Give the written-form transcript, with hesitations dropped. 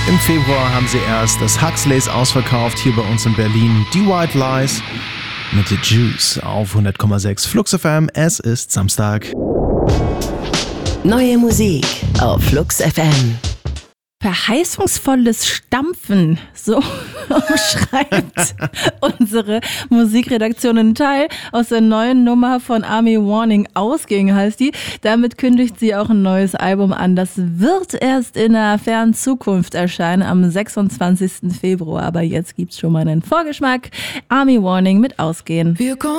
Im Februar haben sie erst das Huxleys ausverkauft, hier bei uns in Berlin. Die White Lies mit The Juice auf 100,6 Flux FM. Es ist Samstag. Neue Musik auf Flux FM. Verheißungsvolles Stampfen, so umschreibt unsere Musikredaktion einen Teil aus der neuen Nummer von Army Warning. Ausging heißt die. Damit kündigt sie auch ein neues Album an. Das wird erst in der fernen Zukunft erscheinen, am 26. Februar. Aber jetzt gibt's schon mal einen Vorgeschmack. Army Warning mit Ausgehen.